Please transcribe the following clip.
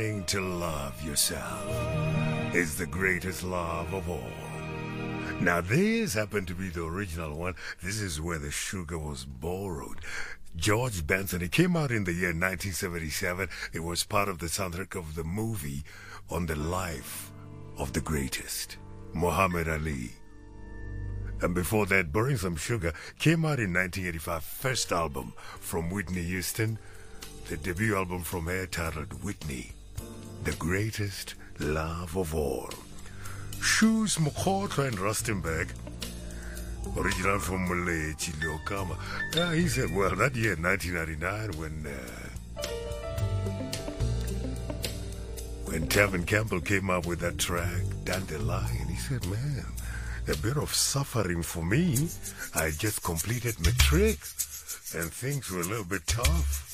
Learning to love yourself is the greatest love of all. Now, this happened to be the original one. This is where the sugar was borrowed. George Benson. It came out in the year 1977. It was part of the soundtrack of the movie on the life of the greatest, Muhammad Ali. And before that, Burning Some Sugar came out in 1985, first album from Whitney Houston, the debut album from her titled Whitney, the greatest love of all. Shoes Mokotwa and Rustenberg, original from Malay, Chiliokama. He said, well, that year, 1999, when Tevin Campbell came up with that track, Dandelion, he said, man, a bit of suffering for me. I just completed matric, and things were a little bit tough.